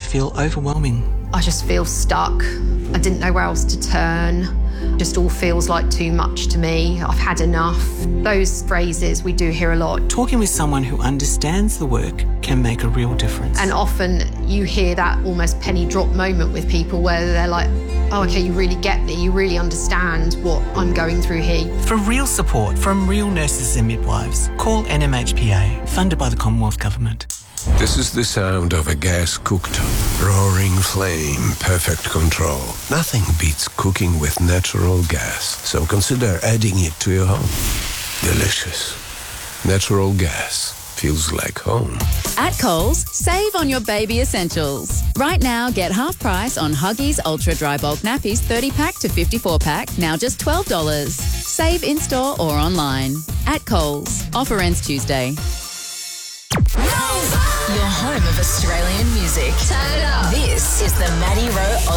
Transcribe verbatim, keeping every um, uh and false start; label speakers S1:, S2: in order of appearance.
S1: feel overwhelming.
S2: I just feel stuck. I didn't know where else to turn. Just all feels like too much to me. I've had enough. Those phrases we do hear a lot.
S1: Talking with someone who understands the work can make a real difference.
S2: And often you hear that almost penny drop moment with people where they're like, oh, okay, you really get me. You really understand what I'm going through here.
S1: For real support from real nurses and midwives, call N M H P A, funded by the Commonwealth Government.
S3: This is the sound of a gas cooktop. Roaring flame, perfect control. Nothing beats cooking with natural gas, so consider adding it to your home. Delicious. Natural gas feels like home.
S4: At Coles, save on your baby essentials. Right now, get half price on Huggies Ultra Dry Bulk Nappies thirty pack to fifty-four pack, now just twelve dollars. Save in-store or online. At Coles. Offer ends Tuesday.
S5: Your home of Australian music. Turn it up. This is the Maddie Rowe